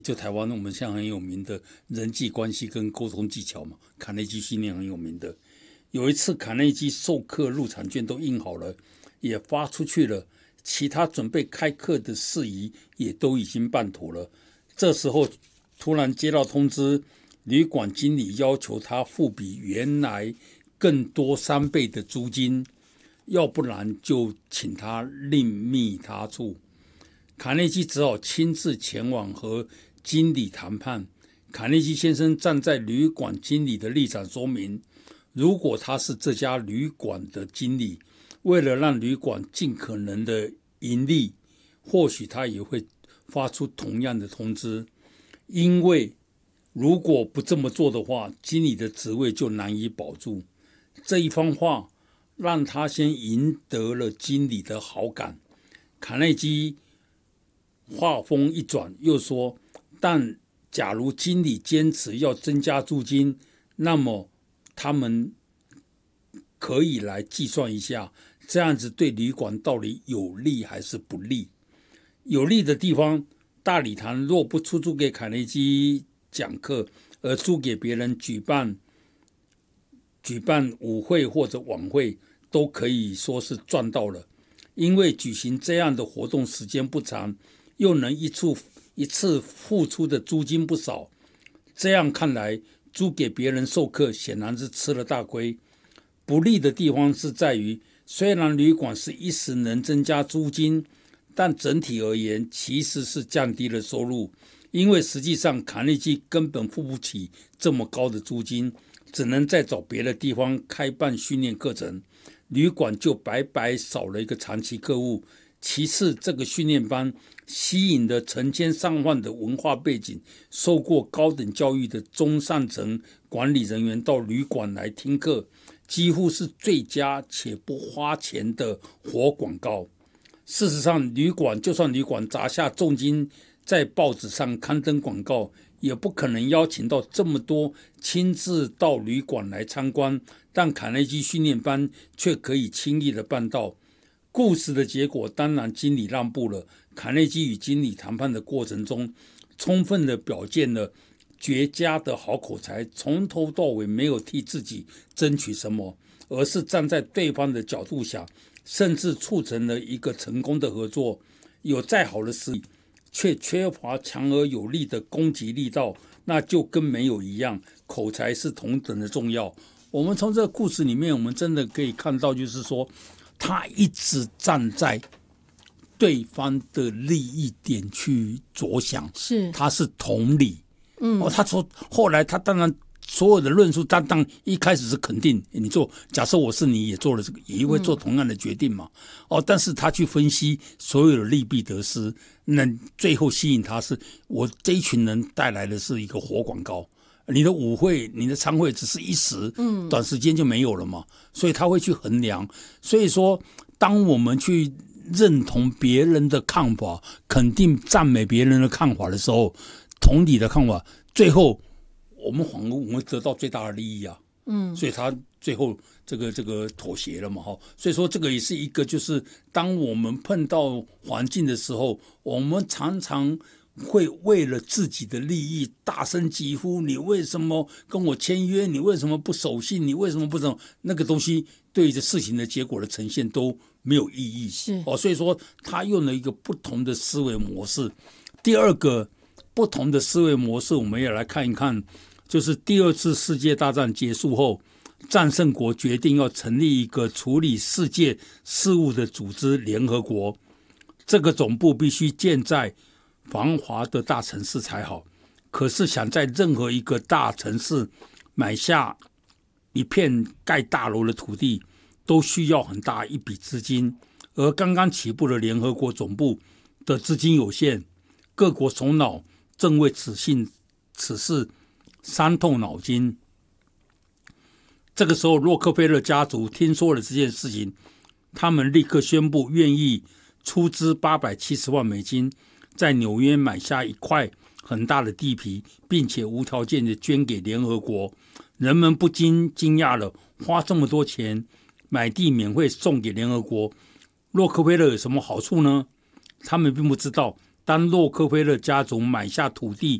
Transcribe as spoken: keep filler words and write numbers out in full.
就台湾我们现在很有名的人际关系跟沟通技巧嘛，卡内基训练很有名的。有一次卡内基授课入场券都印好了，也发出去了，其他准备开课的事宜也都已经办妥了。这时候突然接到通知，旅馆经理要求他付比原来更多三倍的租金，要不然就请他另觅他处。卡内基只好亲自前往和经理谈判。卡内基先生站在旅馆经理的立场说明，如果他是这家旅馆的经理，为了让旅馆尽可能的盈利，或许他也会发出同样的通知，因为如果不这么做的话，经理的职位就难以保住。这一番话让他先赢得了经理的好感。卡内基话锋一转，又说，但假如经理坚持要增加租金，那么他们可以来计算一下，这样子对旅馆到底有利还是不利。有利的地方，大礼堂若不出租给卡内基讲课，而租给别人举办举办舞会或者晚会，都可以说是赚到了。因为举行这样的活动时间不长，又能一次一次付出的租金不少，这样看来，租给别人授课显然是吃了大亏。不利的地方是在于，虽然旅馆是一时能增加租金，但整体而言其实是降低了收入，因为实际上卡内基根本付不起这么高的租金，只能再找别的地方开办训练课程，旅馆就白白少了一个长期客户。其次，这个训练班吸引了成千上万的文化背景、受过高等教育的中上层管理人员到旅馆来听课，几乎是最佳且不花钱的活广告。事实上，旅馆就算旅馆砸下重金在报纸上刊登广告，也不可能邀请到这么多亲自到旅馆来参观，但卡内基训练班却可以轻易的办到。故事的结果当然经理让步了。卡内基与经理谈判的过程中，充分的表现了绝佳的好口才，从头到尾没有替自己争取什么，而是站在对方的角度想，甚至促成了一个成功的合作。有再好的实力，却缺乏强而有力的攻击力道，那就跟没有一样，口才是同等的重要。我们从这个故事里面，我们真的可以看到，就是说他一直站在对方的利益点去着想， 是他是同理。 嗯， 哦，他说后来他当然所有的论述，他当一开始是肯定你做，假设我是你也做了这个，也会做同样的决定嘛。嗯、哦，但是他去分析所有的利弊得失，那最后吸引他是我这一群人带来的是一个活广告。你的舞会、你的餐会只是一时，嗯，短时间就没有了嘛，所以他会去衡量。所以说，当我们去认同别人的看法，肯定赞美别人的看法的时候，同理的看法，最后我们反而我们得到最大的利益啊。嗯，所以他最后这个这个妥协了嘛，哈。所以说这个也是一个，就是当我们碰到环境的时候，我们常常会为了自己的利益大声疾呼，你为什么跟我签约？你为什么不守信？你为什么不怎么？那个东西对着事情的结果的呈现都没有意义。 是哦，所以说他用了一个不同的思维模式。第二个不同的思维模式，我们也来看一看，就是第二次世界大战结束后，战胜国决定要成立一个处理世界事务的组织——联合国。这个总部必须建在繁华的大城市才好，可是想在任何一个大城市买下一片盖大楼的土地，都需要很大一笔资金，而刚刚起步的联合国总部的资金有限，各国首脑正为此性此事伤透脑筋。这个时候，洛克菲勒家族听说了这件事情，他们立刻宣布愿意出资八百七十万美金，在纽约买下一块很大的地皮，并且无条件的捐给联合国。人们不禁惊讶了，花这么多钱买地免费送给联合国，洛克菲勒有什么好处呢？他们并不知道， 当洛克菲勒家族买下土地